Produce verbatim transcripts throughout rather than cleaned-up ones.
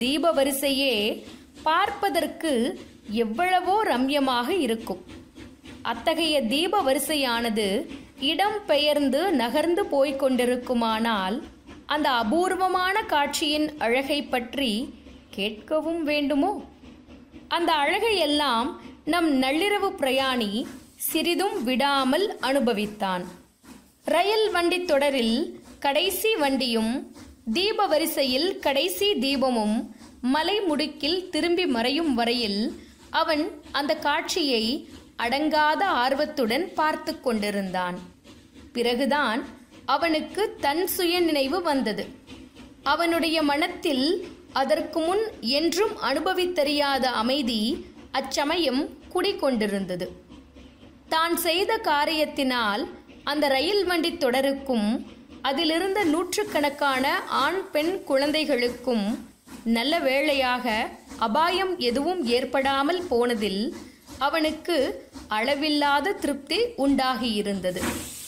தீப வரிசையே பார்ப்பதற்கு எவ்வளவோ ரம்யமாக இருக்கும். அத்தகைய தீப வரிசையானது இடம் பெயர்ந்து நகர்ந்து போய்க் கொண்டிருக்குமானால் அந்த அபூர்வமான காட்சியின் அழகை பற்றி கேட்கவும் வேண்டுமோ? அந்த அழகையெல்லாம் நம் நள்ளிரவு பிரயாணி சிறிதும் விடாமல் அனுபவித்தான். ரயில் வண்டி தொடரில் கடைசி வண்டியும் தீப வரிசையில் கடைசி தீபமும் மலை முடுக்கில் திரும்பி மறையும் வரையில் அவன் அந்த காட்சியை அடங்காத ஆர்வத்துடன் பார்த்து கொண்டிருந்தான். பிறகுதான் அவனுக்கு தன் சுய நினைவு வந்தது. அவனுடைய மனத்தில் அதற்கு முன் என்றும் அனுபவித்தறியாத அமைதி அச்சமயம் குடிகொண்டிருந்தது. தான் செய்த காரியத்தினால் அந்த ரயில் வண்டி தொடருக்கும் அதிலிருந்த நூற்றுக்கணக்கான ஆண் பெண் குழந்தைகளுக்கும் நல்ல வேளையாக அபாயம் எதுவும் ஏற்படாமல் போனதில் அவனுக்கு அளவில்லாத திருப்தி உண்டாகியிருந்தது.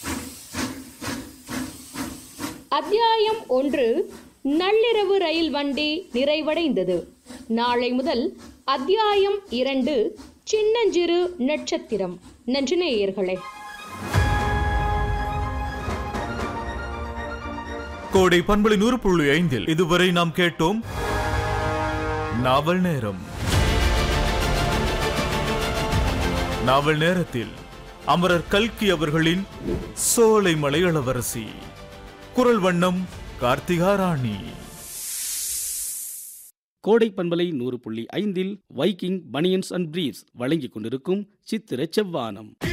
அத்தியாயம் ஒன்று நள்ளிரவு ரயில் வண்டி நிறைவடைந்தது. நாளை முதல் அத்தியாயம் இரண்டு சின்னஞ்சிறு நட்சத்திரம். நன்றி நேயர்களே. கோடை பண்பலை நூறு புள்ளி ஐந்தில் இதுவரை நாம் கேட்டோம் நாவல் நேரம். நாவல் நேரத்தில் அமரர் கல்கி அவர்களின் சோலைமலை இளவரசி. குரல் வண்ணம் கார்த்திகா ராணி. கோடை பண்பலை நூறு புள்ளி ஐந்தில் வைக்கிங் பனியன்ஸ் அண்ட் பிரீவ்ஸ் வழங்கிக் கொண்டிருக்கும் சித்திர செவ்வானம்.